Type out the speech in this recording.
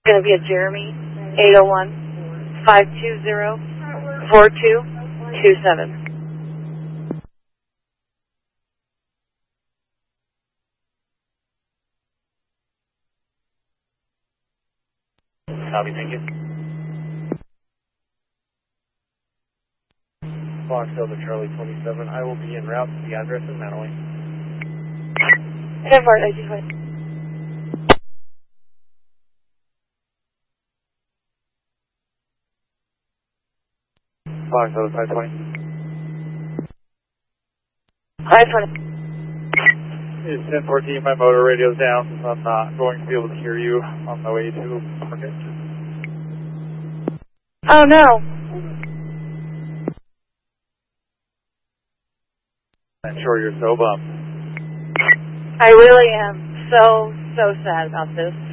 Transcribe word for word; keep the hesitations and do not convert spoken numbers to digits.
going to be a Jeremy, eight oh one, five two zero, four two two seven. Copy, thank you. Fox Delta Charlie twenty-seven, I will be en route to the address in Manaway. ten four, I just went. Fox Delta five twenty. five twenty. It's ten fourteen, my motor radio's down, so I'm not going to be able to hear you on my way to market. Oh no. I'm sure you're so bummed. I really am so, so sad about this.